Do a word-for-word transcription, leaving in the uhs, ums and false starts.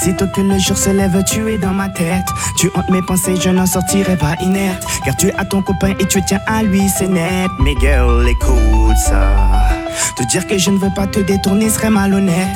Aussitôt que le jour se lève, tu es dans ma tête. Tu hantes mes pensées, je n'en sortirai pas inerte. Car tu as ton copain et tu tiens à lui, c'est net. Mais girl, écoute ça. Te dire que je ne veux pas te détourner serait malhonnête.